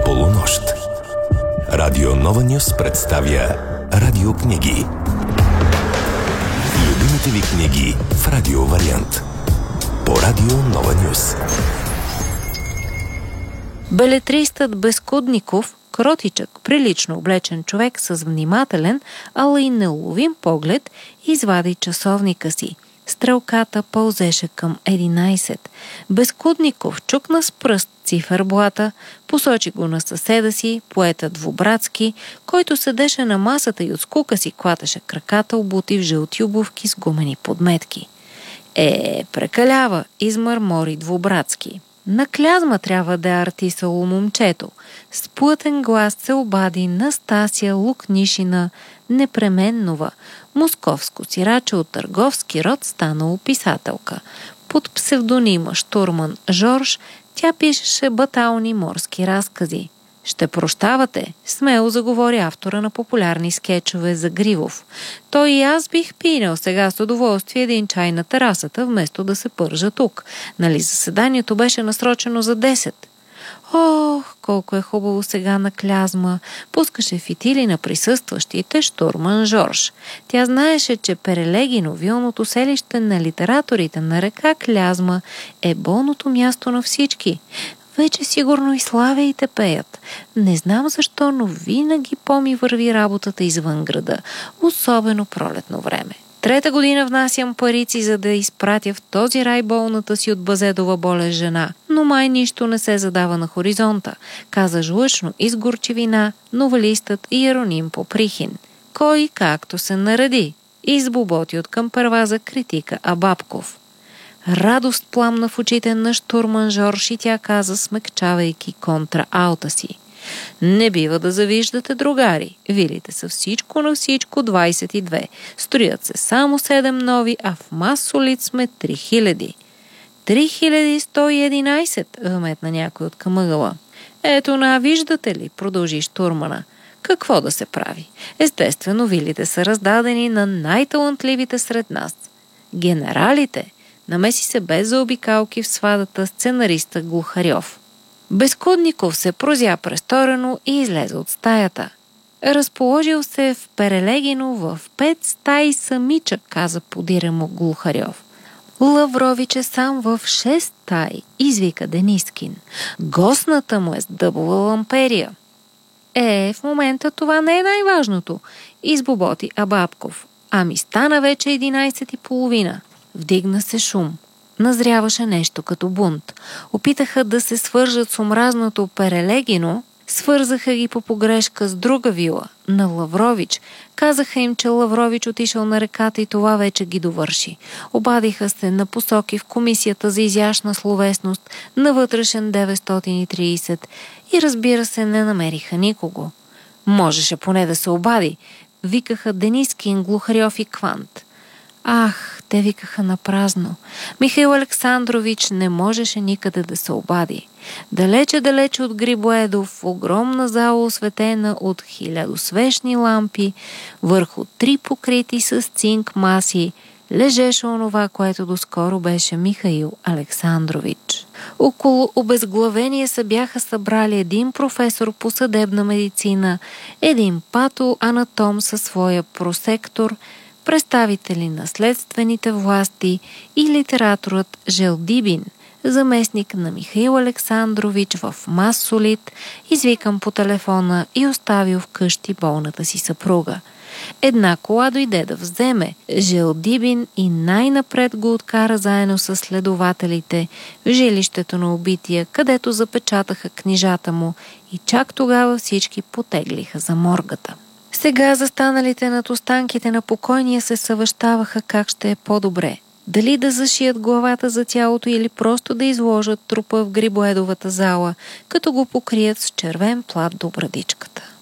полунощ. Радио Нова Нюс представя радиокниги. Любимите ви книги в радио вариант. По Радио Нова Нюс. Белетристът Безкудников, кротичък, прилично облечен човек с внимателен, ала и неуловим поглед, извади часовника си. Стрелката пълзеше към 11. Безкудников чукна с пръст циферблата, посочи го на съседа си, поета Двубратски, който седеше на масата и от скука си клатеше краката, обути в жълти обувки с гумени подметки. Прекалява, измърмори Двубратски. На клязма трябва да е артисало момчето. С плътен глас се обади Настасия Лукнишина Непременнова, московско сираче от търговски род, станало писателка. Под псевдонима Штурман Жорж тя пишеше батални морски разкази. «Ще прощавате», смело заговори автора на популярни скетчове за Гривов. «Той и аз бих пинал сега с удоволствие един чай на терасата, вместо да се пържа тук. Нали заседанието беше насрочено за 10?» Ох, колко е хубаво сега на клязма. Пускаше фитили на присъстващите Штурман Жорж. Тя знаеше, че Перелегино, вилното селище на литераторите на река Клязма, е болното място на всички. Вече сигурно и славеите пеят. Не знам защо, но винаги по-ми върви работата извън града, особено пролетно време. 3-та година внасям парици, за да изпратя в този рай болната си от базедова болест жена, но май нищо не се задава на хоризонта, каза жлъчно и с горчивина новелистът Иероним Поприхин. Кой както се нареди, избоботи от към перваза критика Абабков. Радост пламна в очите на Штурман Жорж и тя каза, смекчавайки контра-алта си. Не бива да завиждате, другари. Вилите са всичко на всичко 22. Строят се само 7 нови, а в Масолит сме 3000. 3111, вметна някой от камъгъла. Ето виждате ли, продължи Штурмана. Какво да се прави? Естествено, вилите са раздадени на най-талантливите сред нас. Генералите. Намеси се без заобикалки в свадата сценариста Глухарьов. Безкудников се прозя престорено и излезе от стаята. Разположил се в Перелегино в 5 стаи самичък, каза подиремо Глухарьов. Лаврович е сам в 6 стаи, извика Денискин. Гостната му е с дъбова ламперия. В момента това не е най-важното, избоботи Абабков. Ами стана вече 11:30. Вдигна се шум. Назряваше нещо като бунт. Опитаха да се свържат с омразното Перелегино, свързаха ги по погрешка с друга вила, на Лаврович. Казаха им, че Лаврович отишъл на реката и това вече ги довърши. Обадиха се на посоки в комисията за изящна словесност на вътрешен 930 и разбира се не намериха никого. Можеше поне да се обади, викаха Денискин, Глухарьов и Квант. Ах, те викаха напразно. Михаил Александрович не можеше никъде да се обади. Далече от Грибоедов, огромна зала, осветена от 1000 свещни лампи, върху 3 покрити с цинк маси, лежеше онова, което доскоро беше Михаил Александрович. Около обезглавение се бяха събрали един професор по съдебна медицина, един патоанатом със своя просектор, представители на следствените власти и литераторът Желдибин, заместник на Михаил Александрович в Масолит, извикан по телефона и оставил вкъщи болната си съпруга. Една кола дойде да вземе Желдибин и най-напред го откара заедно с следователите в жилището на убития, където запечатаха книжата му и чак тогава всички потеглиха за моргата. Сега застаналите над останките на покойния се съвещаваха как ще е по-добре. Дали да зашият главата за тялото или просто да изложат трупа в Грибоедовата зала, като го покрият с червен плат до брадичката.